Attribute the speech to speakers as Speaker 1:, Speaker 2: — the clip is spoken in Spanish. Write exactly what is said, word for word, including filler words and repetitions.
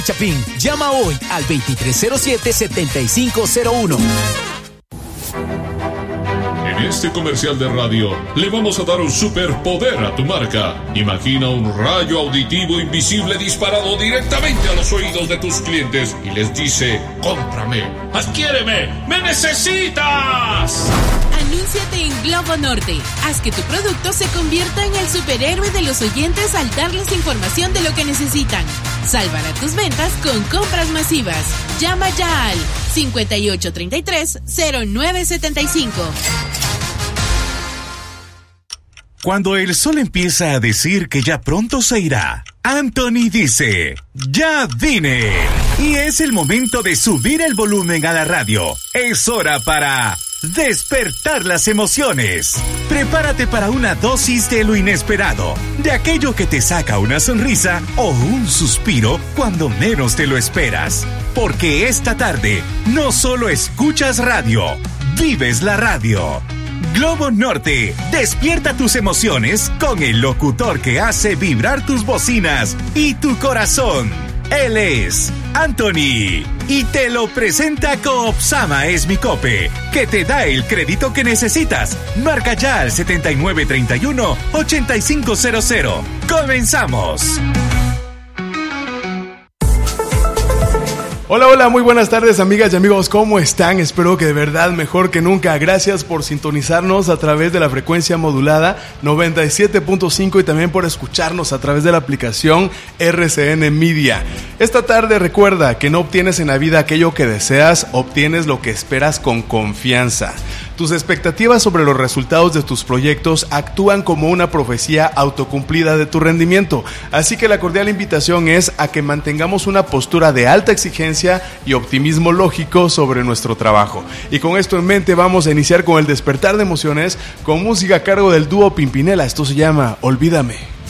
Speaker 1: Chapín, llama hoy al veintitrés cero siete, setenta y cinco cero uno.
Speaker 2: En este comercial de radio le vamos a dar un superpoder a tu marca. Imagina un rayo auditivo invisible disparado directamente a los oídos de tus clientes y les dice: cómprame, adquiéreme, me necesitas.
Speaker 3: Anúnciate en Globo Norte. Haz que tu producto se convierta en el superhéroe de los oyentes al darles información de lo que necesitan. Salvará tus ventas con compras masivas. Llama ya al cincuenta y ocho treinta y tres, cero nueve setenta y cinco.
Speaker 4: Cuando el sol empieza a decir que ya pronto se irá, Anthony dice: ¡ya vine! Y es el momento de subir el volumen a la radio. Es hora para despertar las emociones. Prepárate para una dosis de lo inesperado, de aquello que te saca una sonrisa o un suspiro cuando menos te lo esperas. Porque esta tarde no solo escuchas radio, vives la radio. Globo Norte, despierta tus emociones con el locutor que hace vibrar tus bocinas y tu corazón. Él es Anthony y te lo presenta Coopsama Esmicope, que te da el crédito que necesitas. Marca ya al setenta y nueve treinta y uno, ochenta y cinco cero cero. ¡Comenzamos!
Speaker 5: Hola, hola, muy buenas tardes, amigas y amigos, ¿cómo están? Espero que de verdad mejor que nunca. Gracias por sintonizarnos a través de la frecuencia modulada noventa y siete punto cinco y también por escucharnos a través de la aplicación R C N Media. Esta tarde recuerda que no obtienes en la vida aquello que deseas, obtienes lo que esperas con confianza. Tus expectativas sobre los resultados de tus proyectos actúan como una profecía autocumplida de tu rendimiento, así que la cordial invitación es a que mantengamos una postura de alta exigencia y optimismo lógico sobre nuestro trabajo. Y con esto en mente vamos a iniciar con el despertar de emociones con música a cargo del dúo Pimpinela. Esto se llama Olvídame.